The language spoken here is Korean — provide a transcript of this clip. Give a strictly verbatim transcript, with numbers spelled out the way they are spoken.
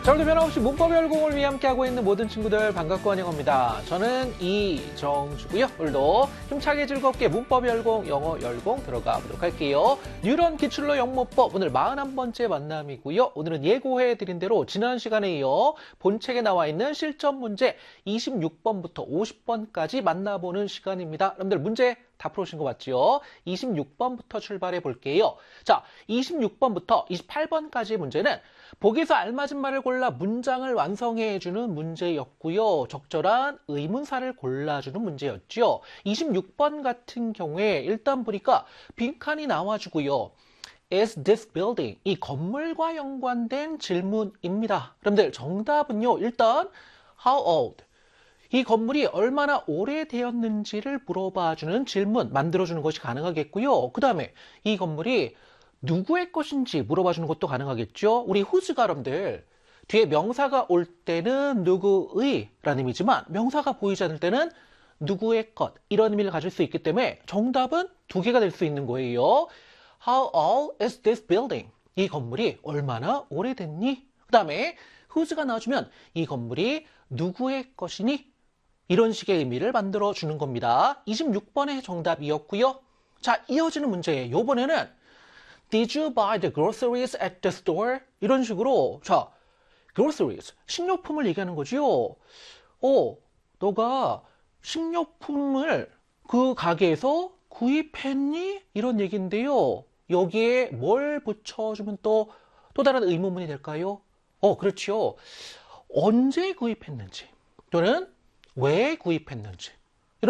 자, 오늘도 변함없이 문법 열공을 위해 함께하고 있는 모든 친구들 반갑고 환영합니다. 저는 이정주고요. 오늘도 힘차게 즐겁게 문법 열공, 영어 열공 들어가 보도록 할게요. 뉴런 기출로 영문법 오늘 사십일 번째 만남이고요. 오늘은 예고해드린 대로 지난 시간에 이어 본책에 나와 있는 실전 문제 이십육 번부터 오십 번까지 만나보는 시간입니다. 여러분들 문제 다 풀어오신 거 맞죠? 이십육 번부터 출발해 볼게요. 자, 이십육 번부터 이십팔 번까지의 문제는 보기에서 알맞은 말을 골라 문장을 완성해주는 문제였고요. 적절한 의문사를 골라주는 문제였죠. 이십육 번 같은 경우에 일단 보니까 빈칸이 나와주고요. Is this building? 이 건물과 연관된 질문입니다. 여러분들 정답은요. 일단 How old? 이 건물이 얼마나 오래되었는지를 물어봐주는 질문 만들어주는 것이 가능하겠고요. 그 다음에 이 건물이 누구의 것인지 물어봐주는 것도 가능하겠죠. 우리 whose가 여러분들 뒤에 명사가 올 때는 누구의 라는 의미지만 명사가 보이지 않을 때는 누구의 것 이런 의미를 가질 수 있기 때문에 정답은 두 개가 될 수 있는 거예요. How old is this building? 이 건물이 얼마나 오래됐니? 그 다음에 whose가 나와주면 이 건물이 누구의 것이니? 이런 식의 의미를 만들어주는 겁니다. 이십육 번의 정답이었고요. 자, 이어지는 문제예요. 이번에는 Did you buy the groceries at the store? 이런 식으로 자, groceries, 식료품을 얘기하는 거지요. 어, 너가 식료품을 그 가게에서 구입했니? 이런 얘기인데요. 여기에 뭘 붙여주면 또, 또 다른 의문문이 될까요? 어, 그렇죠. 언제 구입했는지 또는 왜 구입했는지